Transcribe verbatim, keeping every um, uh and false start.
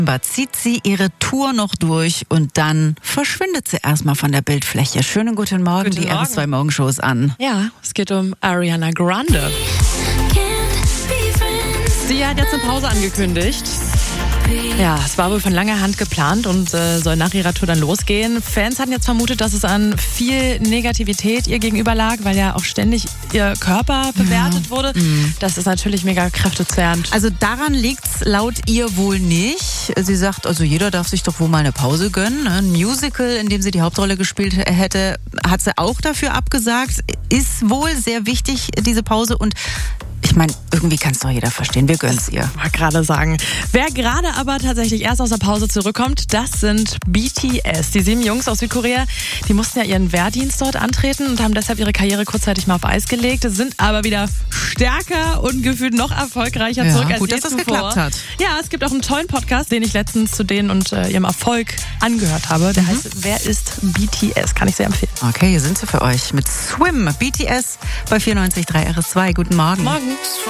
Zieht sie ihre Tour noch durch und dann verschwindet sie erstmal von der Bildfläche. Schönen guten Morgen, guten die Morgen. R S zwei Morgenshow ist an. Ja, es geht um Ariana Grande. Sie hat jetzt eine Pause angekündigt. Ja, es war wohl von langer Hand geplant und äh, soll nach ihrer Tour dann losgehen. Fans hatten jetzt vermutet, dass es an viel Negativität ihr gegenüber lag, weil ja auch ständig ihr Körper bewertet ja. wurde. Mhm. Das ist natürlich mega kräftezehrend. Also daran liegt's laut ihr wohl nicht. Sie sagt, also jeder darf sich doch wohl mal eine Pause gönnen. Ein Musical, in dem sie die Hauptrolle gespielt hätte, hat sie auch dafür abgesagt. Ist wohl sehr wichtig, diese Pause, und ich meine, irgendwie kann es doch jeder verstehen. Wir gönnen's ihr. Ich wollte gerade sagen. Wer gerade aber tatsächlich erst aus der Pause zurückkommt, das sind B T S. Die sieben Jungs aus Südkorea, die mussten ja ihren Wehrdienst dort antreten und haben deshalb ihre Karriere kurzzeitig mal auf Eis gelegt. Sind aber wieder stärker und gefühlt noch erfolgreicher ja, zurück als gut, je dass das zuvor. geklappt hat. Ja, es gibt auch einen tollen Podcast, den ich letztens zu denen und äh, ihrem Erfolg angehört habe. Der mhm. heißt Wer ist B T S? Kann ich sehr empfehlen. Okay, hier sind sie für euch mit Swim. B T S bei vierundneunzig Komma drei R S zwei. Guten Morgen. Morgen.